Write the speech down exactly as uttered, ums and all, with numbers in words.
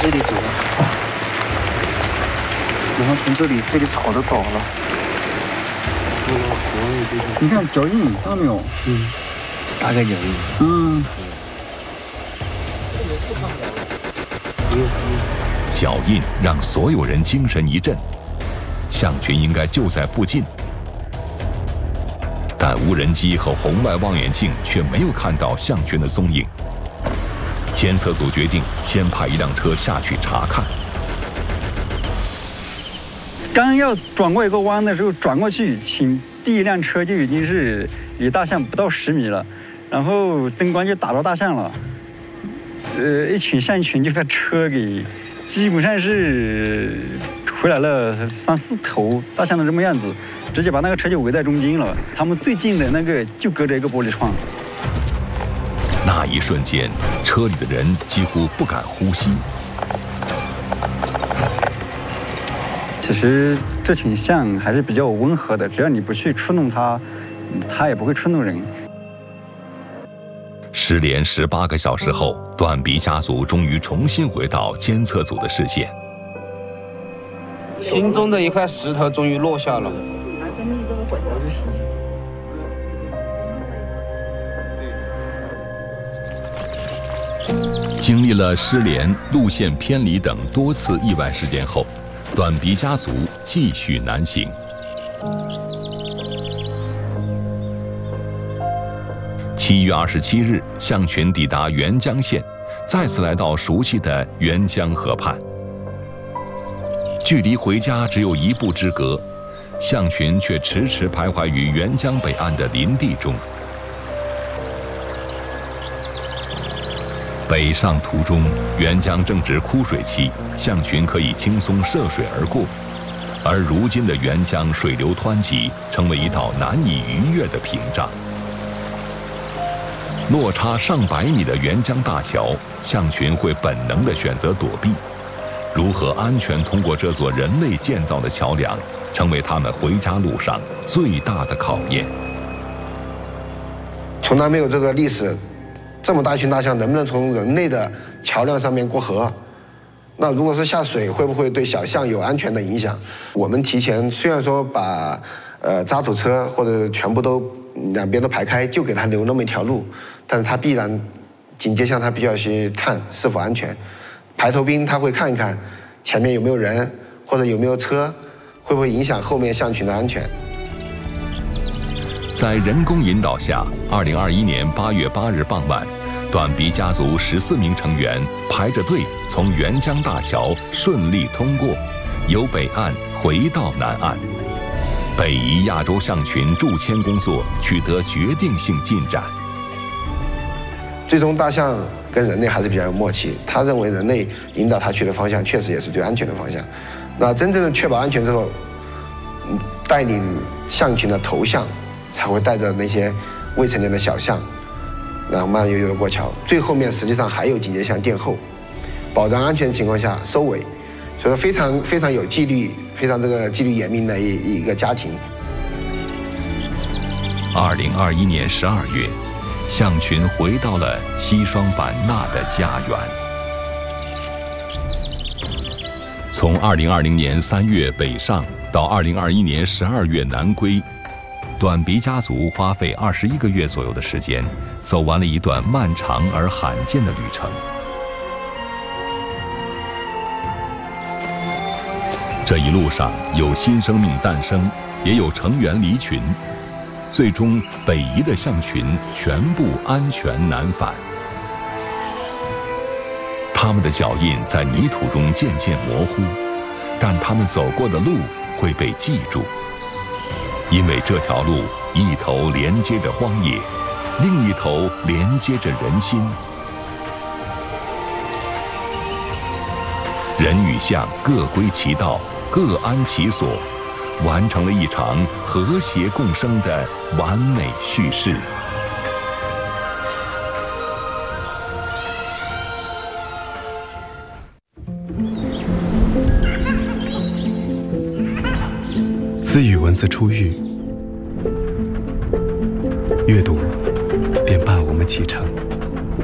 这里走，然后从这里这里草都倒了。你看脚印，看到没有？嗯， 大概脚印。 嗯。 脚印让所有人精神一振，象群应该就在附近。但无人机和红外望远镜却没有看到象群的踪影。监测组决定先派一辆车下去查看。 刚要转过一个弯的时候，转过去，请第一辆车就已经是离大象不到十米了，然后灯光就打到大象了。呃，一群象群就把车给，基本上是回来了三四头大象的这么样子，直接把那个车就围在中间了。他们最近的那个就隔着一个玻璃窗。 那一瞬间，车里的人几乎不敢呼吸。 其实这群象还是比较温和的，只要你不去触弄它，它也不会触弄人。 失联十八个小时后，短鼻家族终于重新回到监测组的视线。 心中的一块石头终于落下了。 经历了失联、路线偏离等多次意外事件后，短鼻家族继续南行。七月二十七日，象群抵达沅江县，再次来到熟悉的沅江河畔。距离回家只有一步之隔，象群却迟迟徘徊于沅江北岸的林地中。北上途中，沅江正值枯水期，象群可以轻松涉水而过，而如今的沅江水流湍急，成为一道难以逾越的屏障。落差上百米的沅江大桥，象群会本能地选择躲避。如何安全通过这座人类建造的桥梁，成为他们回家路上最大的考验。 从来没有这个历史，这么大一群大象能不能从人类的桥梁上面过河？那如果是下水，会不会对小象有安全的影响？我们提前虽然说把呃渣土车或者全部都两边都排开，就给它留那么一条路，但是它必然警戒项它必须要去看是否安全。排头兵他会看一看前面有没有人或者有没有车，会不会影响后面象群的安全。 在人工引导下，二零二一年八月八日傍晚，短鼻家族十四名成员排着队从沅江大桥顺利通过，由北岸回到南岸。北移亚洲象群驻迁工作取得决定性进展。 最终大象跟人类还是比较有默契，他认为人类引导他去的方向确实也是最安全的方向。那真正的确保安全之后，带领象群的头象才会带着那些未成年的小象，然后慢悠悠的过桥。最后面实际上还有警戒项殿后，保障安全的情况下收尾，所以说非常非常有纪律、非常这个纪律严明的一一个家庭。 二零二一年十二月，象群回到了西双版纳的家园。从二零二零年三月北上到二零二一年十二月南归，短鼻家族花费二十一个月左右的时间，走完了一段漫长而罕见的旅程。这一路上有新生命诞生，也有成员离群，最终北移的象群全部安全南返。他们的脚印在泥土中渐渐模糊，但他们走过的路会被记住，因为这条路一头连接着荒野，另一头连接着人心。人与象各归其道，各安其所，完成了一场和谐共生的完美叙事。 自与文字初遇，阅读便伴我们启程。